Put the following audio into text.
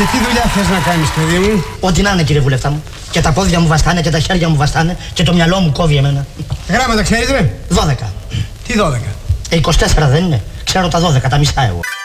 Και τι δουλειά θες να κάνεις, παιδί μου? Ό,τι να είναι, κύριε βουλευτά μου. Και τα πόδια μου βαστάνε και τα χέρια μου βαστάνε και το μυαλό μου κόβει εμένα. Γράμματα ξέρεις, ρε? 12. Τι 12? 24 δεν είναι. Ξέρω τα 12, τα μισά εγώ.